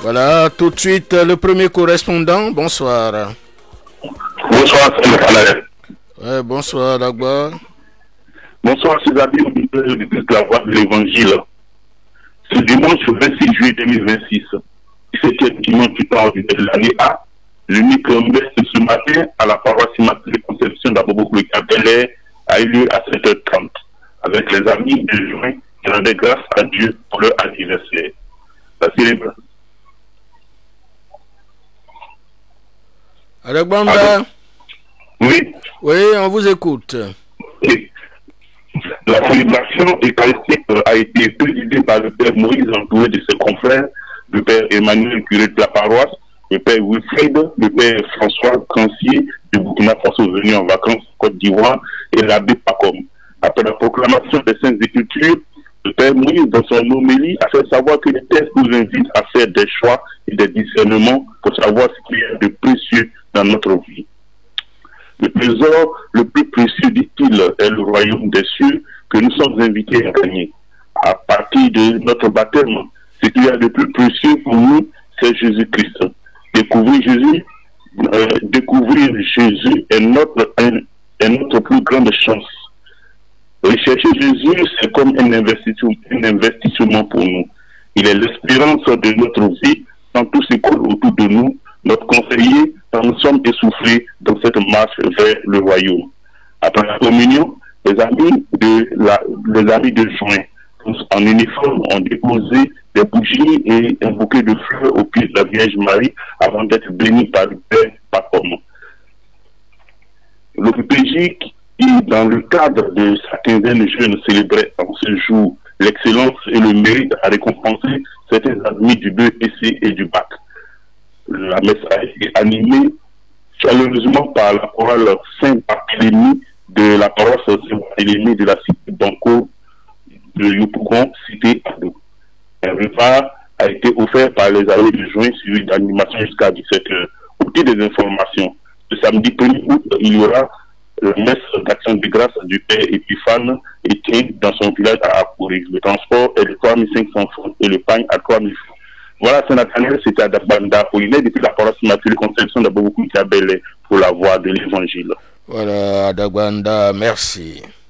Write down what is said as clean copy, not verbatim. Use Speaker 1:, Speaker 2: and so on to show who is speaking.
Speaker 1: Voilà, tout de suite, le premier correspondant. Bonsoir.
Speaker 2: Bonsoir, c'est le Canadien.
Speaker 1: Ouais, bonsoir, Dagba.
Speaker 2: Bonsoir, c'est David, auditeur de la voix de l'Évangile. Ce dimanche 26 juillet 2026, 17e dimanche du temps ordinaire de l'année A, l'unique messe ce matin à la paroisse Immaculée Conception d'Abobo-Koué a eu lieu à 7h30 avec les amis de juin qui rendaient grâce à Dieu pour leur anniversaire. La célébration.
Speaker 1: Adagbanda.
Speaker 2: Oui.
Speaker 1: Oui, on vous écoute.
Speaker 2: Et la célébration eucharistique a été présidée par le père Moïse, entouré de ses confrères, le père Emmanuel, curé de la paroisse, le père Wilfried, le père François Cancier de Burkina Faso venu en vacances en Côte d'Ivoire et l'abbé Pacom. Après la proclamation des Saintes Écritures, le père Moïse, dans son homélie, a fait savoir que les textes nous invitent à faire des choix et des discernements pour savoir ce qu'il y a de précieux dans notre vie. Le trésor le plus précieux, dit-il, est le royaume des cieux que nous sommes invités à gagner. À partir de notre baptême, ce qu'il y a de plus précieux pour nous, c'est Jésus-Christ. Découvrir Jésus est notre plus grande chance. Rechercher Jésus, c'est comme un investissement pour nous. Il est l'espérance de notre vie quand tout s'écoule autour de nous, notre conseiller quand nous sommes essoufflés dans cette marche vers le royaume. Après la communion, les amis de juin, tous en uniforme, ont déposé des bougies et un bouquet de fleurs au pied de la Vierge Marie avant d'être bénis par le Père Pacom. L'OPJ, qui, dans le cadre de sa quinzaine jeune, célébrait en ce jour l'excellence et le mérite à récompenser certains admis du BEPC et du BAC. La messe a été animée chaleureusement par la chorale Saint-Barthélemy de la paroisse Saint-Barthélemy de la cité Banco de Yopougon, cité Ado. Un repas a été offert par les amis de juin suivi d'animation jusqu'à 17h. Au titre des informations, le samedi 1er août, il y aura la messe d'action de grâce du Père Épiphane et dans son village à Akouri. Le transport est de 3500 francs et le pain à 3000 francs. Voilà, Saint-Nathaniel, c'était Adagbanda Apollinaire depuis la paroisse Immaculée Conception d'Abobo-Koué pour la voix de l'Évangile.
Speaker 1: Voilà, Adagbanda, merci.